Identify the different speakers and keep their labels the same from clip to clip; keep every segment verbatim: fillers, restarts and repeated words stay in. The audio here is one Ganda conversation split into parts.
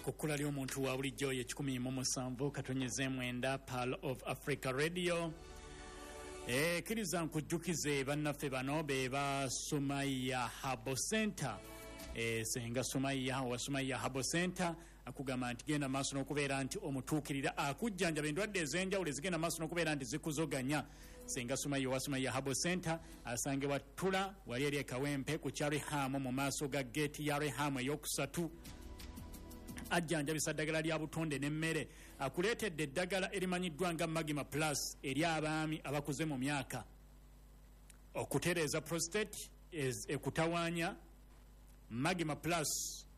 Speaker 1: kukula lyo muntu wa bulijjo ye kikumi mu musanvu katonyeze mwenda Pearl of Africa Radio. E kiriza nkujjukize bannaffe bano be ba Sumaya Habo Center. E senga Sumaya wa Sumaya Habo Center akugamba nti genda maaso n'okubeera nti omutuukirira akujjanja endwadde ez'enjawulo ezigenda maaso n'okubeera nti zikuzoganya. Senga Sumaya wa Sumaya Habo Center asangibwa Tula wali eri e Kawempe ku kyalo Hamu mu maaso ga gate ya Hamu eyokusatu. Ajjanjabisa ddagala lya butonde n'emmere akuleetedde eddagala erimanyiddwa nga Magima Plus eri abaami abakuze mu myaka okutereeza prostate ekutawaanya. Magima Plus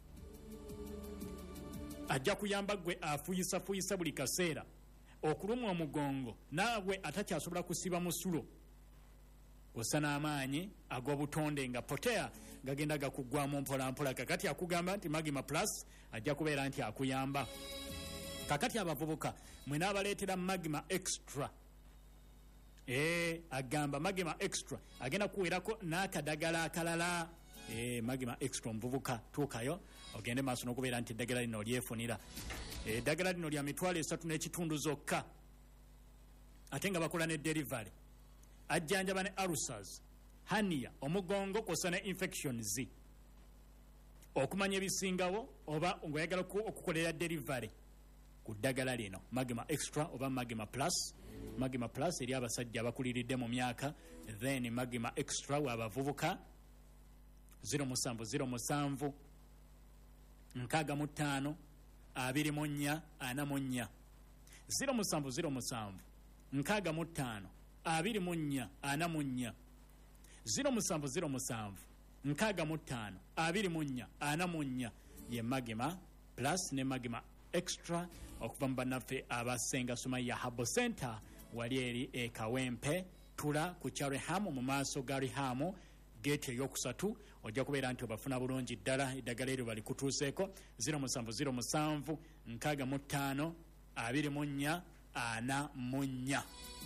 Speaker 1: ajja kuyamba gwe afuyisa fuyisa buli kaseera okulumwa omugongo naabwe atakyasobola kusiba musulo osa n'amaanyi ag'obutonde nga potea gagenda gakuggwamu mpolampola. Kakati akugamba nti Magima Plus ajja kubeera nti akuyamba. Kakati abavubuka mwe n'abaleetera Magima Extra. E, agamba Magima Extra agenda kuweerako n'akadagala akalala. E, Magima Extra omuvubuka tuukayo ogende maaso n'okubeera nti eddagala lino olyefunira. Eddagala lino lya mitwalo esatu n'ekitundu zokka ate nga bakola ne delivery. Ajjanjaba ne ulcers, hernia, omugongo kw'ossa ne infections. Okumanya ebisingawo oba ng'oyagala okukolera delivery ku ddagala lino Magima Extra oba Magima Plus. Magima Plus eri abasajja abakuliridde mu myaka, then Magima Extra w'abavubuka zero musanvu zero musanvu nkaaga mu ttaano abiri mu nnya ana mu nnya zero musanvu zero musanvu nkaaga mu ttaano abiri mu nnya ana mu nnya zero musanvu zero musanvu nkaaga mu ttaano abiri mu nnya ana mu nnya ye Magima Plus ne Magima Extra okuva mu bannaffe abasenga Sumaya Habo Center wali eri e Kawempe Tula ku kyalo Hamu mu maaso ga Hamu gate eyokusatu. Ojja kubeera nti obafuna bulungi ddala eddagala eryo balikutuuseeko. zero musanvu zero musanvu nkaaga mu ttaano abiri mu nnya ana mu nnya.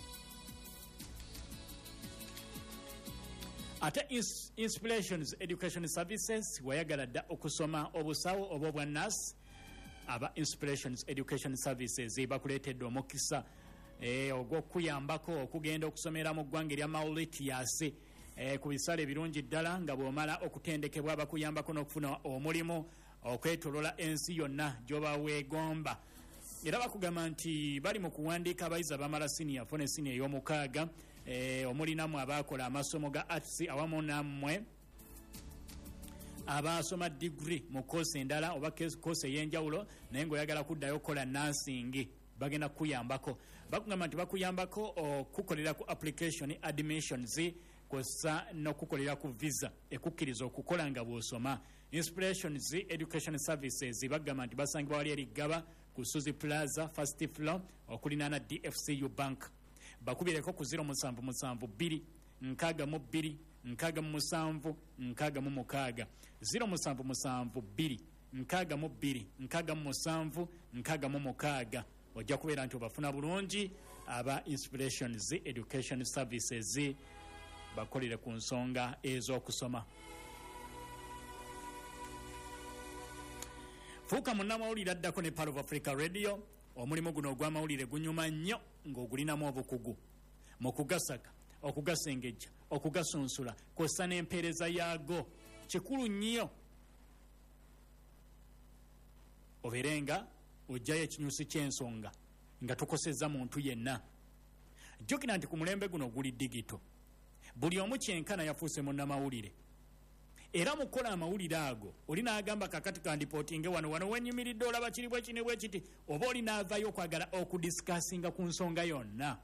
Speaker 1: Ate ins Inspirations Education Services wayagala dda okusoma obusawo oba obwa nurse aba Inspirations Education Services bakuleetedde omukisa e, ogw'okuyambako okugenda okusomera mu ggwanga erya Mauritius e, ku bisale ebirungi ddala nga bw'omala okutendekebwa bakuyambako n'okufuna omulimu okwetolola ensi yonna gy'oba weegomba. Era bakugamba nti bali mu kuwandiika abayizi abamala siniya fone siniya ey'omukaaga e, omulinamu abaakola amasomo ga arts awamu nammwe abasoma degree mu koose endala oba koose ey'enjawulo naye ng'oyagala kuddayo okukola nursing bagenda kukuyambako. Bakugamba nti bakuyambako okukolera ku application admissions kosa n'okukolera ku visa ekukkiriza okukola nga bw'osoma. Inspirations Education Services bagamba nti basangibwa wali eri Gaba ku Suzi Plaza first floor okulinaana D F C U Bank. Bakubireko ku zero musanvu musanvu bbiri nkaaga mu bbiri nkaaga mu musanvu nkaaga mu mukaaga zero musanvu musanvu bbiri nkaaga mu bbiri nkaaga mu musanvu nkaaga mu mukaaga. Ojja kubeera nti obafuna bulungi aba Inspirations Education Services bakolere ku nsonga ez'okusoma. Fuuka munnamawulire addako ne Pearl of Africa Radio. Omulimu guno ogw'amawulire gunyuma nnyo ng'ogulinamu obukugu mu kugasaka, okugasengejja, okugasunsula kw'ossa n'empeereza yaago kikulu nnyo. Obeere nga ojjayo ekinyusi ky'ensonga nga tokosezza muntu yenna. Jjukira nti ku mulembe guno guli digito. Buli omu kyenkana yafuuse munnamawulire. Era mu kukola amawulire ago oli n'agamba kakati kandipootinge wano wano wenyumiridde olaba kiri bwe kini bwe kiti oba oli n'avaayo okwagala okudisikasinga ku nsonga yonna.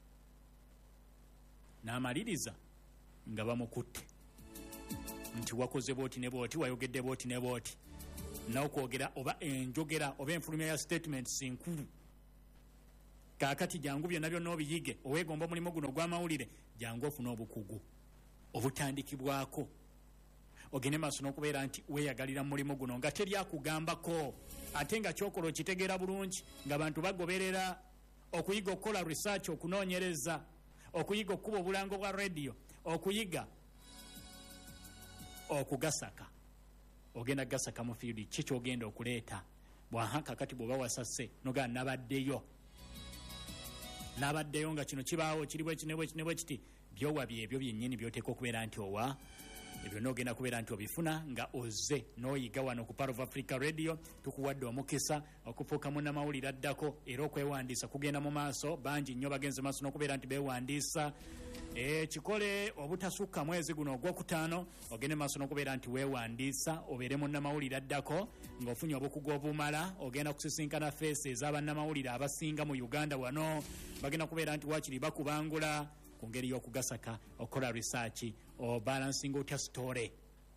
Speaker 1: N'amaliriza nga bamukutte nti wakoze booti ne booti wayogedde booti ne booti n'okwogera oba enjogera oba enfulumya ya statements nkulu. Kaakati jangu byonna byonna obiyige oweegomba omulimu guno ogw'amawulire jangu ofuna obukugu obutandikibwako ogende maaso n'okubeera nti weeyagalira mu mulimu guno nga teri akugambako ate nga kyokola okitegeera bulungi ng'abantu bagoberera okuyiga okukola research okunoonyereza okuyiga okukuba obulango bwa radio okuyiga okugasaka ogenda gasaka mu field ki kyogenda okuleeta bwahaka kati bwe bawasase noga nabaddeyo nabaddeyo nga kino kibaawo kiriwe kinebwe kinebwe kiti byowa byebyo byennyini byoteeka okubeera nti owa ebyo n'ogenda kubeera nti obifuna nga ozze n'oyiga wano ku Pearl of Africa Radio. Tukuwadde omukisa okufuuka munnamawulire addako era okwewandiisa kugenda mu maaso. Bangi nnyo bagenze maaso n'okubeera nti beewandiisa. E, kikole obutasukka mwezi guno ogwokutaano ogende maaso n'okubeera nti weewandiisa obeere munnamawulire addako ng'ofunye obukugu obumala. Ogenda kusisinkana feesi ez'abannamawulire abasinga mu Uganda wano. Bagenda kubeera nti waakiri bakubangula ku ngeri y'okugasaka okola research o balancing otya story.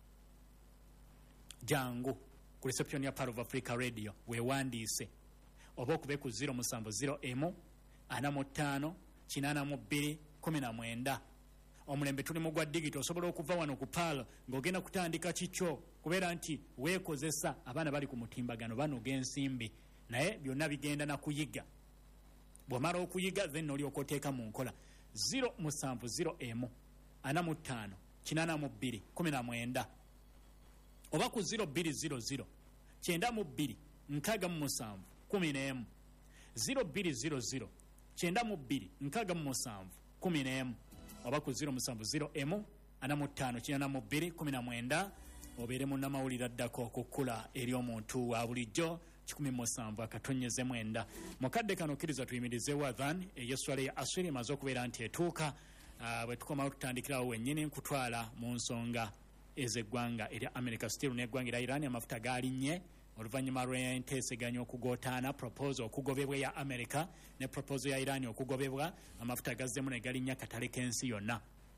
Speaker 1: Jangu ku reception ya Pearl of Africa Radio weewandiise oba okube ku zero seven zero emu ana mu ttaano kinaana mu bbiri kumi na mwenda. Omulembe tuli mu gwa digital osobola okuva wano ku Pearl ng'ogenda kutandika kikyo kubeera nti weekozesa abaana bali ku mutimbagano banoga ensimbi naye byonna bigenda na kuyiga. Bw'omala okuyiga then olyoka oteeka mu nkola. zero seven zero emu ana mu ttaano kinaana mu bbiri kumi na mwenda oba ku zero two zero zero kyenda mu bbiri nkaaga mu musanvu kumi n'emu zero two zero zero kyenda mu bbiri nkaaga mu musanvu kumi n'emu oba ku zero seven zero emu ana mu ttaano kinaana mu bbiri kumi na mwenda. Obeere munnamawulire addako okukkula eri omuntu wa bulijjo kikumi mu musanvu akatonyeze mwenda. Mukadde kano kkiriza tuyimirizeewo adhan ey'esswala ya asiri emaze okubeera nti etuuka. Uh, bwe tukomawo tutandikirawo wennyini kutwala mu nsonga ez'eggwanga erya America still n'eggwanga erya Iran. Amafuta gaalinnye oluvannyuma lw'enteeseganya okugootaana proposal okugobebwa ya America ne proposal ya Iran okugobebwa. Amafuta gazzemu ne galinnya katale k'ensi yonna.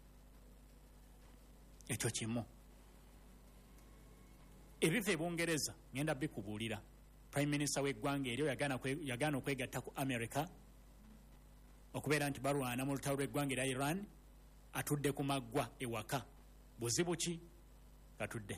Speaker 1: Ekyo kimu. Ebiva e Bungereza ngenda bikubuulira. Prime Minister w'eggwanga eryo yagaana yagaana okwegatta ku America okubeera nti balwana mu lutalo lw'eggwanga erya Iran. Atudde ku maggwa ewaka. Buzibu ki? Katudde.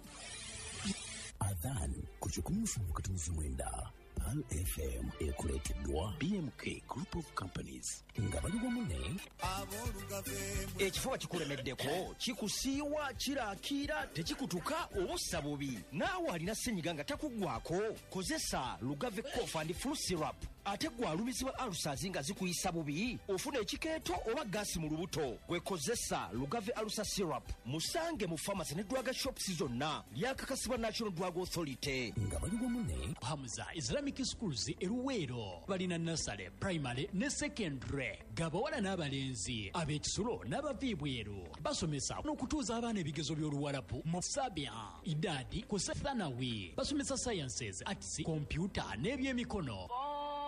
Speaker 2: Adhan ku kikumi mu katunzi mwenda Pearl F M ekuleeteddwa B M K Group of Companies nga bali wamu ne
Speaker 3: ekifuba kikulemeddeko kikusiiwa kiraakira tekikutuka obussa bubi naawe alina ssenyiga nga takuggwako kozesa Lugave Cough and Flu Syrup ate gwe alumizibwa alusazi nga zikuyisa bubi ofuna ekikeeto oba gaasi mu lubuto gwekozesa Lugave Alusa Syrup musange mu pharmacy ne drug shops zonna lyakakasibwa National Drug Authority
Speaker 2: nga bali wamu ne
Speaker 4: Hamza Islamic Schools eruweero balina nasale primary ne secondary gabawala n'abalenzi ab'ekisulo n'abaviibweru basomesa n'okutuuza abaana ebigezo by'oluwalabu mu sabia idadi ku sethanawi basomesa sciences arts computer n'ebyemikono